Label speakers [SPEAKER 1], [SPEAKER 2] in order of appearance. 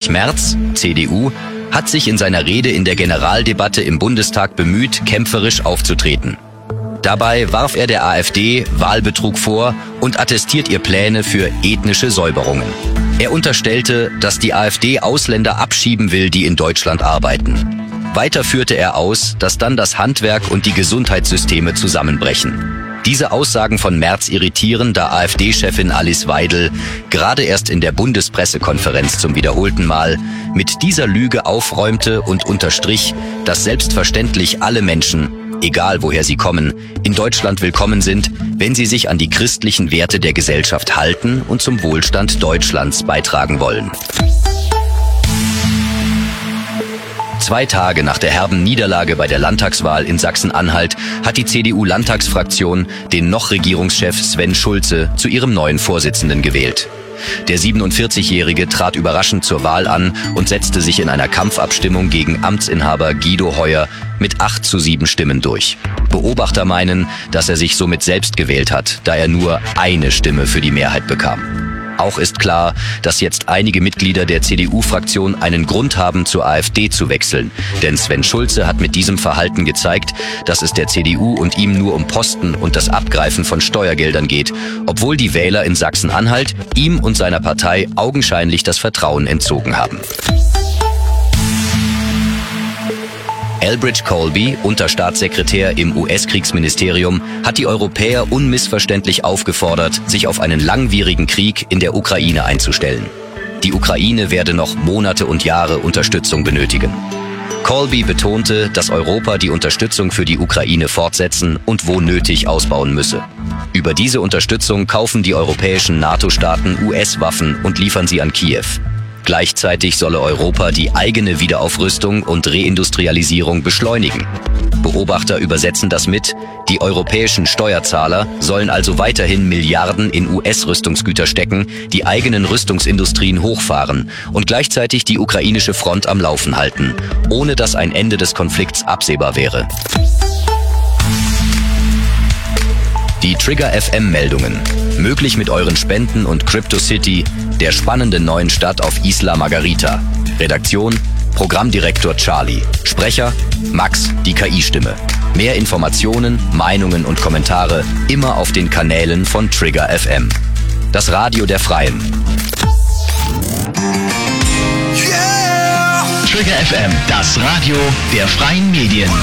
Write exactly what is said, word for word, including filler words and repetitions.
[SPEAKER 1] Merz, C D U, hat sich in seiner Rede in der Generaldebatte im Bundestag bemüht, kämpferisch aufzutreten. Dabei warf er der AfD Wahlbetrug vor und attestiert ihr Pläne für ethnische Säuberungen. Er unterstellte, dass die AfD Ausländer abschieben will, die in Deutschland arbeiten. Weiter führte er aus, dass dann das Handwerk und die Gesundheitssysteme zusammenbrechen. Diese Aussagen von Merz irritieren, da AfD-Chefin Alice Weidel gerade erst in der Bundespressekonferenz zum wiederholten Mal mit dieser Lüge aufräumte und unterstrich, dass selbstverständlich alle Menschen, egal woher sie kommen, in Deutschland willkommen sind, wenn sie sich an die christlichen Werte der Gesellschaft halten und zum Wohlstand Deutschlands beitragen wollen. Zwei Tage nach der herben Niederlage bei der Landtagswahl in Sachsen-Anhalt hat die C D U-Landtagsfraktion den noch Regierungschef Sven Schulze zu ihrem neuen Vorsitzenden gewählt. Der siebenundvierzigjährige trat überraschend zur Wahl an und setzte sich in einer Kampfabstimmung gegen Amtsinhaber Guido Heuer mit acht zu sieben Stimmen durch. Beobachter meinen, dass er sich somit selbst gewählt hat, da er nur eine Stimme für die Mehrheit bekam. Auch ist klar, dass jetzt einige Mitglieder der C D U-Fraktion einen Grund haben, zur AfD zu wechseln. Denn Sven Schulze hat mit diesem Verhalten gezeigt, dass es der C D U und ihm nur um Posten und das Abgreifen von Steuergeldern geht, obwohl die Wähler in Sachsen-Anhalt ihm und seiner Partei augenscheinlich das Vertrauen entzogen haben. Elbridge Colby, Unterstaatssekretär im U S-Kriegsministerium, hat die Europäer unmissverständlich aufgefordert, sich auf einen langwierigen Krieg in der Ukraine einzustellen. Die Ukraine werde noch Monate und Jahre Unterstützung benötigen. Colby betonte, dass Europa die Unterstützung für die Ukraine fortsetzen und wo nötig ausbauen müsse. Über diese Unterstützung kaufen die europäischen NATO-Staaten U S-Waffen und liefern sie an Kiew. Gleichzeitig solle Europa die eigene Wiederaufrüstung und Reindustrialisierung beschleunigen. Beobachter übersetzen das mit: Die europäischen Steuerzahler sollen also weiterhin Milliarden in U S-Rüstungsgüter stecken, die eigenen Rüstungsindustrien hochfahren und gleichzeitig die ukrainische Front am Laufen halten, ohne dass ein Ende des Konflikts absehbar wäre. Die Trigger F M-Meldungen. Möglich mit euren Spenden und CryptoCity, der spannenden neuen Stadt auf Isla Margarita. Redaktion: Programmdirektor Charlie. Sprecher: Max, die K I-Stimme. Mehr Informationen, Meinungen und Kommentare immer auf den Kanälen von Trigger F M. Das Radio der Freien.
[SPEAKER 2] Trigger F M, das Radio der freien Medien.